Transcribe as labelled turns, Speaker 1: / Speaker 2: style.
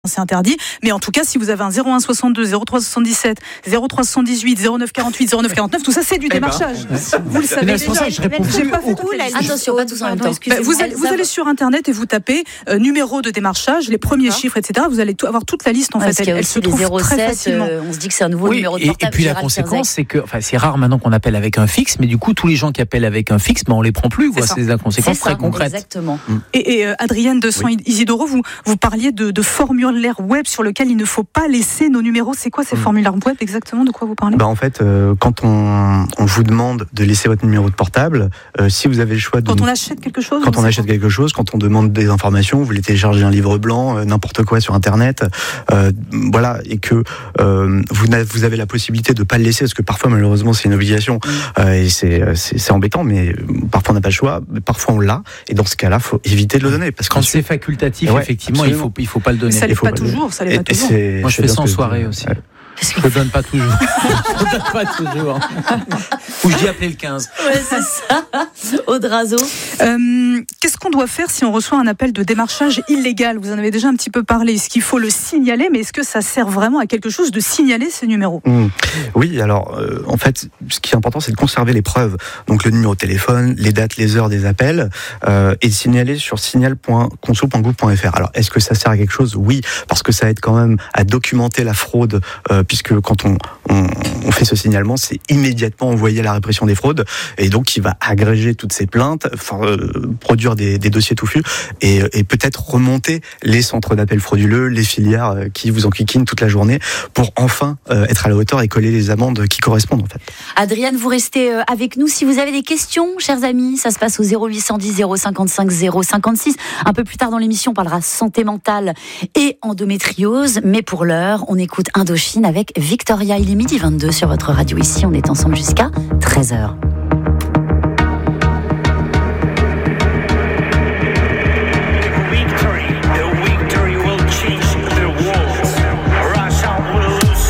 Speaker 1: C'est interdit, mais en tout cas, si vous avez un 01 62 03 77 03 78 09 48 09 49, tout ça c'est du démarchage. Vous le savez.
Speaker 2: C'est pour ça que je réponds
Speaker 3: Attention, pas tous en même temps.
Speaker 1: Vous allez sur Internet et vous tapez numéro de démarchage, les premiers chiffres, etc. Vous allez avoir toute la liste en fait.
Speaker 3: Elle se trouve très facilement. On se dit que c'est un nouveau numéro de portable.
Speaker 2: Et puis la conséquence, c'est que, c'est rare maintenant qu'on appelle avec un fixe, mais du coup, tous les gens qui appellent avec un fixe, on les prend plus. C'est la conséquence très concrète.
Speaker 3: Exactement.
Speaker 1: Et Adrienne de San Isidoro, vous parliez de formulaire web sur lequel il ne faut pas laisser nos numéros. C'est quoi ces formulaires web exactement? De quoi vous parlez?
Speaker 4: En fait, quand on vous demande de laisser votre numéro de portable, si vous avez le choix de...
Speaker 1: Quand on achète quelque chose?
Speaker 4: Quand on achète quelque chose, quand on demande des informations, vous voulez télécharger un livre blanc, n'importe quoi sur Internet, et que vous avez la possibilité de ne pas le laisser, parce que parfois, malheureusement, c'est une obligation, et c'est embêtant, mais parfois on n'a pas le choix, parfois on l'a, et dans ce cas-là, il faut éviter de le donner. Parce que
Speaker 2: quand c'est facultatif, effectivement, il faut pas le donner.
Speaker 1: Ça l'est pas toujours.
Speaker 2: Moi, je fais ça en soirée aussi. Je ne donne pas toujours. Ou je dis appeler le 15.
Speaker 3: Ouais, c'est ça. Audrazo.
Speaker 1: Qu'est-ce qu'on doit faire si on reçoit un appel de démarchage illégal? Vous en avez déjà un petit peu parlé. Est-ce qu'il faut le signaler? Mais est-ce que ça sert vraiment à quelque chose de signaler ces numéros?
Speaker 4: Oui, alors en fait, ce qui est important, c'est de conserver les preuves. Donc le numéro de téléphone, les dates, les heures des appels, et de signaler sur signal.conso.gouv.fr. Alors, est-ce que ça sert à quelque chose? Oui, parce que ça aide quand même à documenter la fraude, puisque quand on fait ce signalement, c'est immédiatement envoyé à la répression des fraudes, et donc il va agréger toutes ces plaintes, produire des dossiers touffus, et peut-être remonter les centres d'appel frauduleux, les filières qui vous enquiquinent toute la journée, pour enfin être à la hauteur et coller les amendes qui correspondent en fait.
Speaker 3: Adrienne, vous restez avec nous. Si vous avez des questions, chers amis, ça se passe au 0810 055 056. Un peu plus tard dans l'émission, on parlera santé mentale et endométriose, mais pour l'heure, on écoute Indochine avec Victoria. Il est 12h22 sur votre radio. Ici, on est ensemble jusqu'à 13h.